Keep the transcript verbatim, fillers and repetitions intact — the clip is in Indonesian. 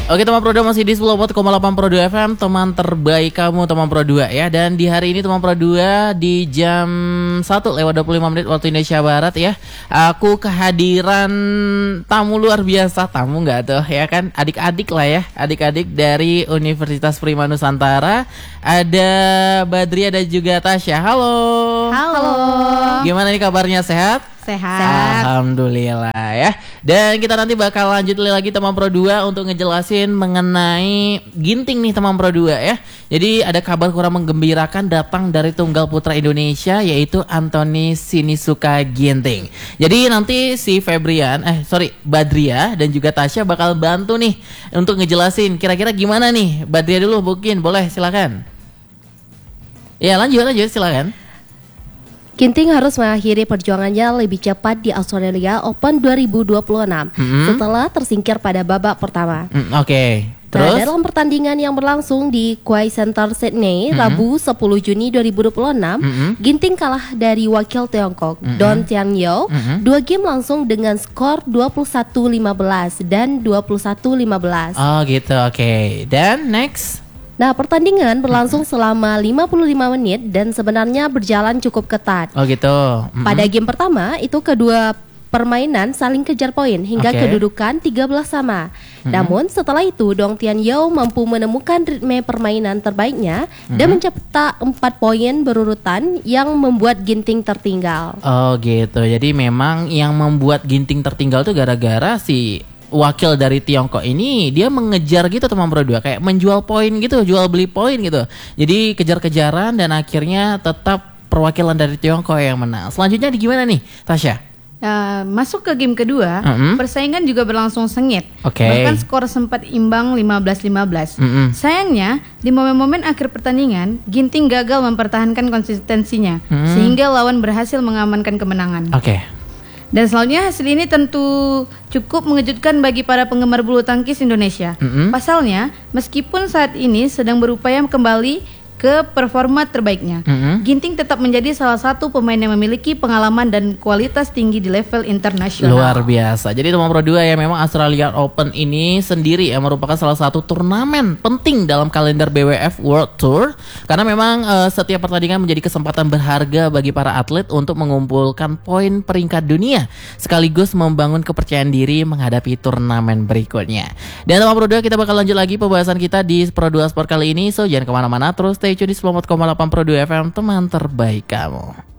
Oke teman Pro dua masih di sepuluh empat koma delapan Pro dua F M, teman terbaik kamu teman Pro dua ya. Dan di hari ini teman Pro dua di jam satu lewat dua puluh lima menit waktu Indonesia Barat ya, aku kehadiran tamu luar biasa. Tamu nggak tuh ya kan, adik-adik lah ya, adik-adik dari Universitas Prima Nusantara. Ada Badria dan juga Tasya. Halo. Halo. Gimana nih kabarnya, sehat? Sehat. Alhamdulillah ya. Dan kita nanti bakal lanjut lagi teman Pro dua untuk ngejelasin mengenai ginting nih teman Pro dua ya. Jadi ada kabar kurang menggembirakan datang dari tunggal putra Indonesia, yaitu Anthony Sinisuka Ginting. Jadi nanti si Febrian, eh sorry Badria dan juga Tasya bakal bantu nih untuk ngejelasin kira-kira gimana nih. Badria dulu mungkin, boleh silakan. Ya lanjut lanjut silakan. Ginting harus mengakhiri perjuangannya lebih cepat di Australia Open dua ribu dua puluh enam mm-hmm. setelah tersingkir pada babak pertama. Mm, Oke, okay. Terus? Nah, dalam pertandingan yang berlangsung di Quay Center Sydney, mm-hmm. Rabu sepuluh Juni dua ribu dua puluh enam, mm-hmm. Ginting kalah dari wakil Tiongkok, mm-hmm. Don Tianyou, mm-hmm. dua game langsung dengan skor dua puluh satu lima belas dan dua puluh satu lima belas. Oh gitu, oke. Okay. Dan next? Nah, pertandingan berlangsung selama lima puluh lima menit dan sebenarnya berjalan cukup ketat. Oh gitu. Mm-hmm. Pada game pertama, itu kedua permainan saling kejar poin hingga okay. kedudukan tiga belas sama. Mm-hmm. Namun setelah itu, Dong Tianyou mampu menemukan ritme permainan terbaiknya mm-hmm. dan mencetak empat poin berurutan yang membuat Ginting tertinggal. Oh gitu. Jadi memang yang membuat Ginting tertinggal itu gara-gara si wakil dari Tiongkok ini dia mengejar gitu teman Pro dua, kayak menjual poin gitu, jual beli poin gitu. Jadi kejar-kejaran dan akhirnya tetap perwakilan dari Tiongkok yang menang. Selanjutnya di gimana nih, Tasya? Uh, masuk ke game kedua, mm-hmm. persaingan juga berlangsung sengit. Okay. Bahkan skor sempat imbang lima belas lima belas. Mm-hmm. Sayangnya, di momen-momen akhir pertandingan, Ginting gagal mempertahankan konsistensinya, mm-hmm. sehingga lawan berhasil mengamankan kemenangan. Oke. Okay. Dan selanjutnya hasil ini tentu cukup mengejutkan bagi para penggemar bulu tangkis Indonesia. Mm-hmm. Pasalnya, meskipun saat ini sedang berupaya kembali ke performa terbaiknya, mm-hmm. Ginting tetap menjadi salah satu pemain yang memiliki pengalaman dan kualitas tinggi di level internasional. Luar biasa. Jadi teman Pro dua ya, memang Australian Open ini sendiri ya merupakan salah satu turnamen penting dalam kalender B W F World Tour, karena memang uh, setiap pertandingan menjadi kesempatan berharga bagi para atlet untuk mengumpulkan poin peringkat dunia sekaligus membangun kepercayaan diri menghadapi turnamen berikutnya. Dan teman Pro dua, kita bakal lanjut lagi pembahasan kita di Pro dua Sport kali ini. So jangan kemana-mana, terus stay tune di sepuluh empat koma delapan Pro dua F M, teman terbaik kamu.